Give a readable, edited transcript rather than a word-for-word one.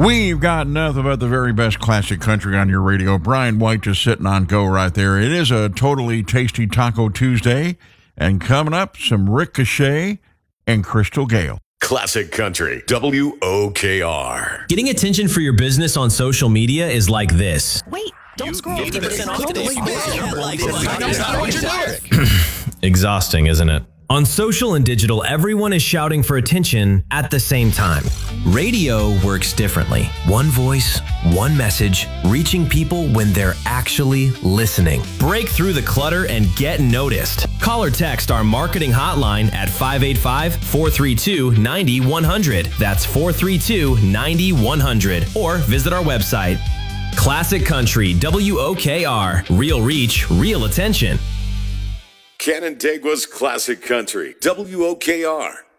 We've got nothing but the very best classic country on your radio. Brian White just sitting on go right there. It is a totally tasty Taco Tuesday. And coming up, some Ricochet and Crystal Gale. Classic Country, WOKR. Getting attention for your business on social media is like this. Wait, don't scroll. 50% off. Exhausting, isn't it? On social and digital, everyone is shouting for attention at the same time. Radio works differently. One voice, one message, reaching people when they're actually listening. Break through the clutter and get noticed. Call or text our marketing hotline at 585-432-9100. That's 432-9100. Or visit our website. Classic Country, WOKR. Real reach, real attention. Canandaigua's Classic Country, WOKR.